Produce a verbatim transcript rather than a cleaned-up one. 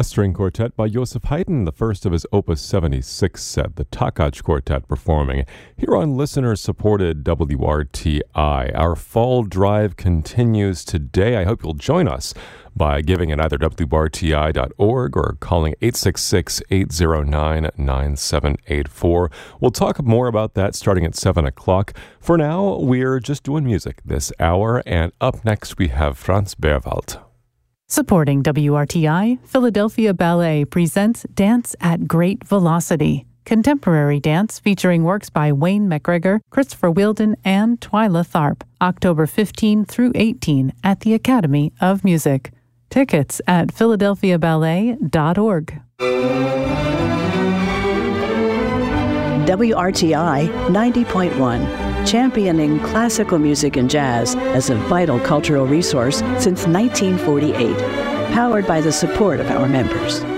String Quartet by Joseph Haydn, the first of his Opus seventy-six set, the Takach Quartet, performing here on listener-supported W R T I. Our fall drive continues today. I hope you'll join us by giving at either W R T I dot org or calling eight six six, eight zero nine, nine seven eight four. We'll talk more about that starting at seven o'clock. For now, we're just doing music this hour, and up next we have Franz Berwald. Supporting W R T I, Philadelphia Ballet presents Dance at Great Velocity, contemporary dance featuring works by Wayne McGregor, Christopher Wheeldon, and Twyla Tharp, October fifteenth through eighteenth at the Academy of Music. Tickets at philadelphia ballet dot org. W R T I ninety point one, championing classical music and jazz as a vital cultural resource since nineteen forty-eight, powered by the support of our members.